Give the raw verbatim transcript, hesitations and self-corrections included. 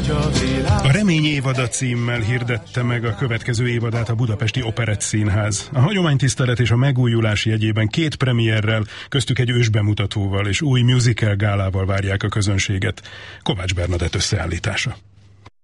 A Remény évada címmel hirdette meg a következő évadát a Budapesti Operett Színház. A hagyománytisztelet és a megújulás jegyében két premierrel, köztük egy ősbemutatóval és új musical gálával várják a közönséget. Kovács Bernadett összeállítása.